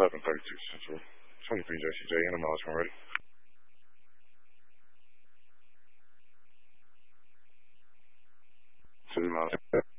1132 Central. 23 Jesse J, and acknowledgement ready. To the mountain.